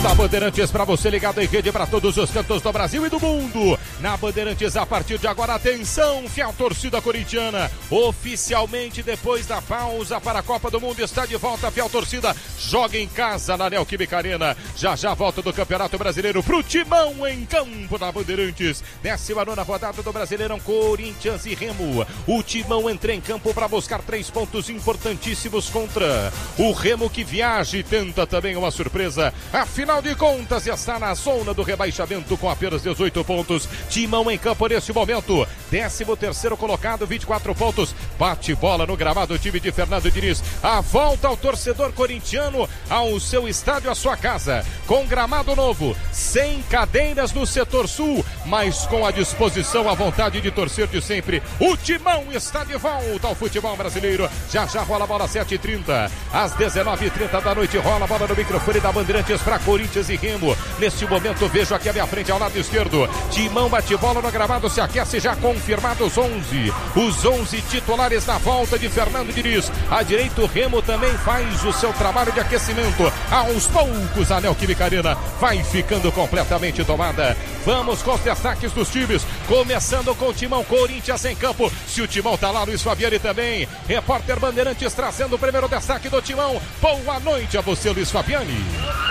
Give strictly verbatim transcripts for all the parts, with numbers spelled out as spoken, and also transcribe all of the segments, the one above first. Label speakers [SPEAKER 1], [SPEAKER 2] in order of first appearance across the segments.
[SPEAKER 1] da Bandeirantes para você ligado em rede para todos os cantos do Brasil e do mundo. Na Bandeirantes, a partir de agora, atenção, fiel torcida corintiana. Oficialmente, depois da pausa para a Copa do Mundo, está de volta a fiel torcida. Joga em casa na Neoquímica Arena. Já já volta do Campeonato Brasileiro pro Timão em campo da Bandeirantes. décima nona rodada do Brasileirão, Corinthians e Remo. O Timão entra em campo para buscar três pontos importantíssimos contra o Remo, que viaja e tenta também uma surpresa. Afinal de contas, está na zona do rebaixamento com apenas dezoito pontos. Timão em campo nesse momento. décimo terceiro colocado, vinte e quatro pontos. Bate bola no gramado o time de Fernando Diniz. A volta ao torcedor corintiano ao seu estádio, à sua casa. Com gramado novo, sem cadeiras no setor sul, mas com a disposição, a vontade de torcer de sempre. O Timão está de volta ao futebol brasileiro. Já já rola a bola, sete e trinta. Às dezenove e trinta da noite rola a bola no microfone da Bandeirantes para Corinthians e Remo. Neste momento vejo aqui à minha frente, ao lado esquerdo, Timão bate bola no gramado, se aquece, já confirmados onze. Os onze titulares na volta de Fernando Diniz. À direita o Remo também faz o seu trabalho de aquecimento. Aos poucos a Neoquímica Arena vai ficando completamente tomada. Vamos com os destaques dos times, começando com o Timão. Corinthians em campo. Se o Timão tá lá, Luiz Fabiani também. Repórter Bandeirantes trazendo o primeiro destaque do Timão. Boa noite a você, Luiz Fabiani.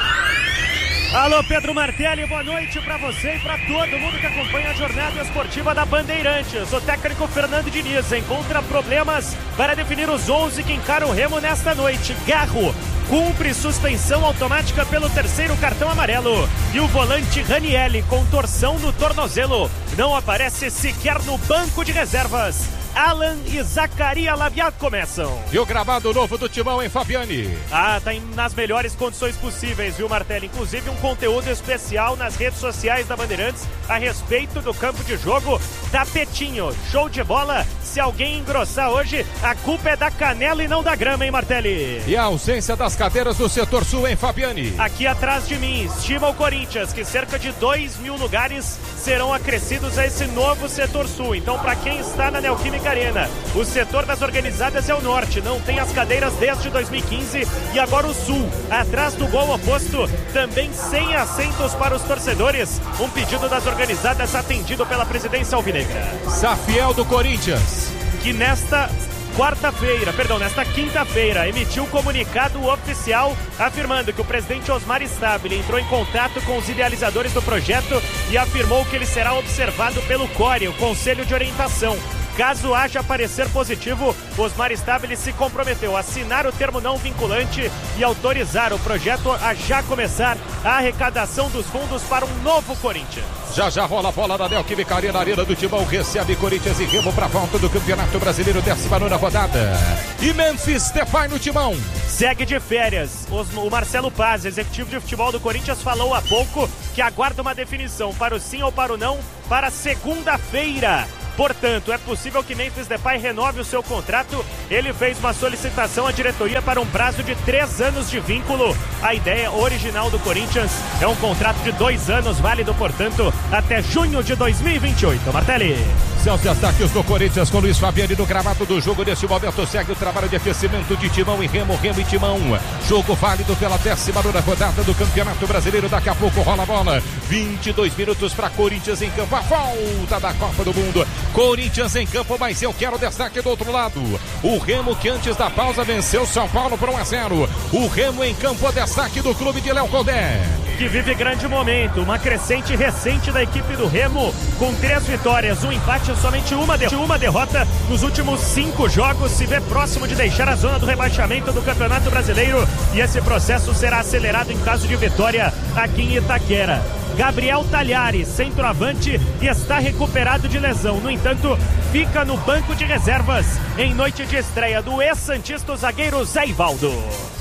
[SPEAKER 2] Alô, Pedro Martelli, boa noite para você e para todo mundo que acompanha a jornada esportiva da Bandeirantes. O técnico Fernando Diniz encontra problemas para definir os onze que encaram o Remo nesta noite. Garro cumpre suspensão automática pelo terceiro cartão amarelo. E o volante Ranielli, com torção no tornozelo, não aparece sequer no banco de reservas. Alan e Zacaria Labiat começam.
[SPEAKER 1] E o gramado novo do Timão, hein, Fabiani?
[SPEAKER 2] Ah, tá em, nas melhores condições possíveis, viu, Martelli? Inclusive um conteúdo especial nas redes sociais da Bandeirantes a respeito do campo de jogo. Tapetinho, show de bola. Se alguém engrossar hoje, a culpa é da canela e não da grama, hein, Martelli?
[SPEAKER 1] E a ausência das cadeiras do setor sul, hein, Fabiani?
[SPEAKER 2] Aqui atrás de mim, estima o Corinthians que cerca de dois mil lugares serão acrescidos a esse novo setor sul. Então, para quem está na Neoquímica Arena, o setor das organizadas é o norte, não tem as cadeiras desde dois mil e quinze. E agora o sul, atrás do gol oposto, também sem assentos para os torcedores. Um pedido das organizadas atendido pela presidência alvinegra.
[SPEAKER 1] Safiel do Corinthians,
[SPEAKER 2] que nesta quarta-feira, perdão, nesta quinta-feira, emitiu um comunicado oficial afirmando que o presidente Osmar Stabile entrou em contato com os idealizadores do projeto e afirmou que ele será observado pelo C O R E, o Conselho de Orientação. Caso haja parecer positivo, Osmar Stabile se comprometeu a assinar o termo não vinculante e autorizar o projeto a já começar a arrecadação dos fundos para um novo Corinthians.
[SPEAKER 1] Já já rola a bola na Neoquímica Arena, Arena do Timão, recebe Corinthians e Remo para a volta do Campeonato Brasileiro, décima nona rodada. E Memphis Depay no Timão.
[SPEAKER 2] Segue de férias. Os, o Marcelo Paz, executivo de futebol do Corinthians, falou há pouco que aguarda uma definição para o sim ou para o não para segunda-feira. Portanto, é possível que Memphis Depay renove o seu contrato. Ele fez uma solicitação à diretoria para um prazo de três anos de vínculo. A ideia original do Corinthians é um contrato de dois anos, válido, portanto, até junho de dois mil e vinte e oito. Martelli.
[SPEAKER 1] São os destaques do Corinthians com Luiz Fabiani no gramado do jogo. Neste momento segue o trabalho de aquecimento de Timão e Remo, Remo e Timão. Jogo válido pela décima nona rodada do Campeonato Brasileiro. Daqui a pouco rola a bola. vinte e dois minutos para Corinthians em campo. A volta da Copa do Mundo. Corinthians em campo, mas eu quero destaque do outro lado. O Remo, que antes da pausa venceu São Paulo por um a zero. O Remo em campo, destaque do clube de Léo Condé,
[SPEAKER 2] que vive grande momento. Uma crescente recente da equipe do Remo, com três vitórias, um empate e somente uma, de... uma derrota nos últimos cinco jogos. Se vê próximo de deixar a zona do rebaixamento do Campeonato Brasileiro, e esse processo será acelerado em caso de vitória aqui em Itaquera. Gabriel Talhares, centroavante, está recuperado de lesão. No entanto, fica no banco de reservas em noite de estreia do ex-santista zagueiro Zé Ivaldo.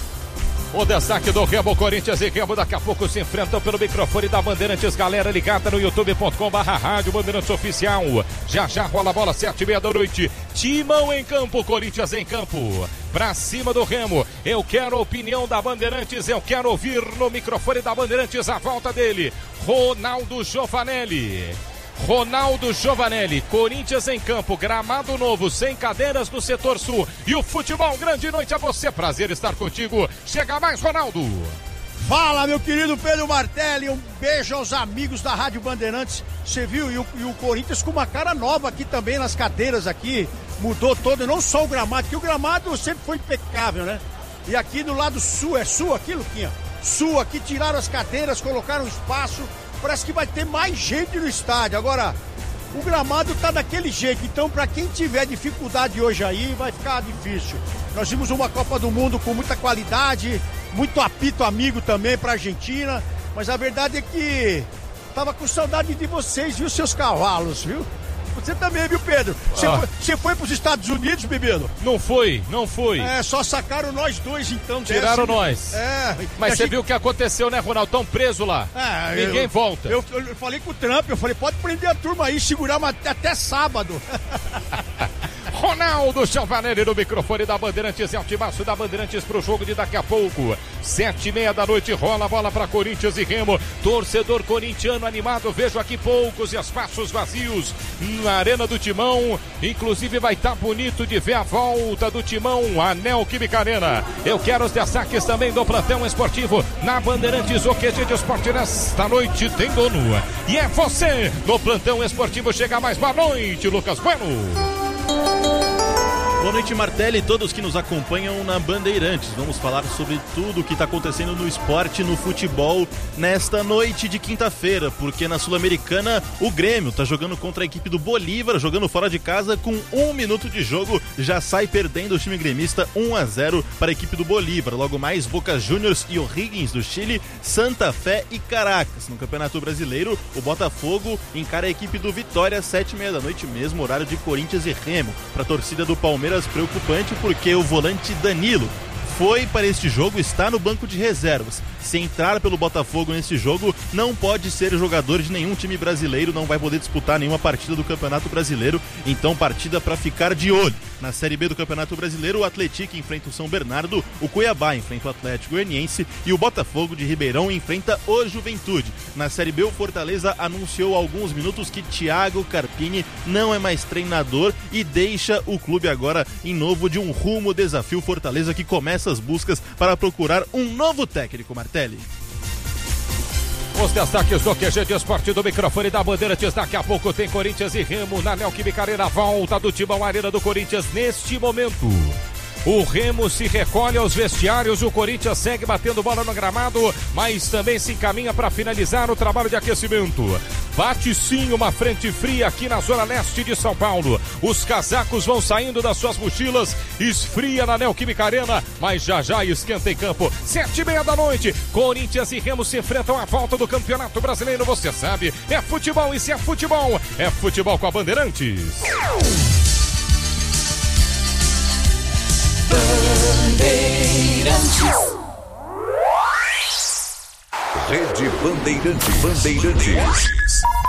[SPEAKER 1] O destaque do Remo, Corinthians e Remo daqui a pouco se enfrentam pelo microfone da Bandeirantes. Galera ligada no youtube ponto com barra rádio Bandeirantes Oficial. Já já rola a bola, sete e meia da noite. Timão em campo, Corinthians em campo. Pra cima do Remo. Eu quero a opinião da Bandeirantes. Eu quero ouvir no microfone da Bandeirantes a volta dele, Ronaldo Giovanelli. Ronaldo Giovanelli, Corinthians em campo, gramado novo, sem cadeiras no setor sul. E o futebol, grande noite a você, prazer estar contigo. Chega mais, Ronaldo.
[SPEAKER 3] Fala, meu querido Pedro Martelli, um beijo aos amigos da Rádio Bandeirantes. Você viu? E o, e o Corinthians com uma cara nova aqui também nas cadeiras aqui. Mudou todo, não só o gramado, que o gramado sempre foi impecável, né? E aqui do lado sul, é sul aqui, Luquinha? Sul, aqui tiraram as cadeiras, colocaram espaço. Parece que vai ter mais gente no estádio. Agora, o gramado tá daquele jeito, então pra quem tiver dificuldade hoje aí, vai ficar difícil. Nós vimos uma Copa do Mundo com muita qualidade, muito apito amigo também pra Argentina, mas a verdade é que tava com saudade de vocês, viu, seus cavalos, viu? Você também, viu, Pedro? Você ah. foi, foi pros Estados Unidos, bebido?
[SPEAKER 1] Não foi, não foi.
[SPEAKER 3] É, só sacaram nós dois, então.
[SPEAKER 1] Tiraram
[SPEAKER 3] desse...
[SPEAKER 1] nós.
[SPEAKER 3] É.
[SPEAKER 1] Mas você gente... viu o que aconteceu, né, Ronaldo? Tão preso lá. É, Ninguém
[SPEAKER 3] eu,
[SPEAKER 1] volta.
[SPEAKER 3] Eu, eu falei com o Trump, eu falei, pode prender a turma aí, segurar uma, até sábado.
[SPEAKER 1] Ronaldo Chavanelli no microfone da Bandeirantes, é o timaço da Bandeirantes pro jogo de daqui a pouco. Sete e meia da noite, rola a bola para Corinthians e Remo. Torcedor corintiano animado, vejo aqui poucos espaços vazios na Arena do Timão. Inclusive vai estar tá bonito de ver a volta do Timão, a Neoquímica Arena. Eu quero os destaques também do plantão esportivo na Bandeirantes. O Q G de esporte nesta noite tem dono. E é você no plantão esportivo. Chega mais, boa noite, Lucas Bueno.
[SPEAKER 4] Boa noite, Martelli, e todos que nos acompanham na Bandeirantes. Vamos falar sobre tudo o que está acontecendo no esporte, no futebol, nesta noite de quinta-feira, porque na Sul-Americana o Grêmio está jogando contra a equipe do Bolívar, jogando fora de casa com um minuto de jogo, já sai perdendo o time gremista um a zero para a equipe do Bolívar. Logo mais, Boca Juniors e O'Higgins do Chile, Santa Fé e Caracas. No Campeonato Brasileiro, o Botafogo encara a equipe do Vitória, sete e meia da noite mesmo, horário de Corinthians e Remo. Para a torcida do Palmeiras, preocupante porque o volante Danilo foi para este jogo, está no banco de reservas. Se entrar pelo Botafogo nesse jogo, não pode ser jogador de nenhum time brasileiro, não vai poder disputar nenhuma partida do Campeonato Brasileiro, então partida para ficar de olho. Na Série B do Campeonato Brasileiro, o Atlético enfrenta o São Bernardo, o Cuiabá enfrenta o Atlético Goianiense e o Botafogo de Ribeirão enfrenta o Juventude. Na Série B, o Fortaleza anunciou há alguns minutos que Thiago Carpini não é mais treinador e deixa o clube agora em novo de um rumo desafio Fortaleza, que começa as buscas para procurar um novo técnico, Martelli.
[SPEAKER 1] Os destaques do Q G de esporte do microfone da Bandeirantes. Daqui a pouco tem Corinthians e Remo na Neoquímica Arena. Volta do Timão Arena do Corinthians neste momento. O Remo se recolhe aos vestiários, o Corinthians segue batendo bola no gramado, mas também se encaminha para finalizar o trabalho de aquecimento. Bate sim uma frente fria aqui na zona leste de São Paulo. Os casacos vão saindo das suas mochilas, esfria na Neoquímica Arena, mas já já esquenta em campo. Sete e meia da noite, Corinthians e Remo se enfrentam à volta do Campeonato Brasileiro. Você sabe, é futebol, e se é futebol, é futebol com a Bandeirantes.
[SPEAKER 5] Bandeirantes. Rede Bandeirantes. Bandeirantes.